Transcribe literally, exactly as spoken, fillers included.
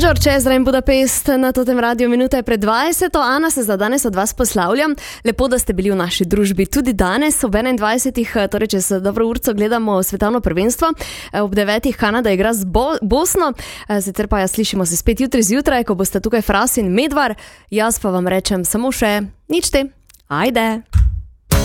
Giorgio Cesar in Budapest na totem radiju minuta je pred dvajseto. Ana, se za danes od vas poslavljam. Lepo, da ste bili v naši družbi tudi danes. Ob enaindvajsetih, torej čez dobro urco, gledamo svetovno prvenstvo. Ob devetih Kanada igra z Bo- Bosno. Sicer pa ja, slišimo se spet jutri zjutraj, ko boste tukaj Fras in Medvar. Jaz pa vam rečem samo še nič te. Ajde!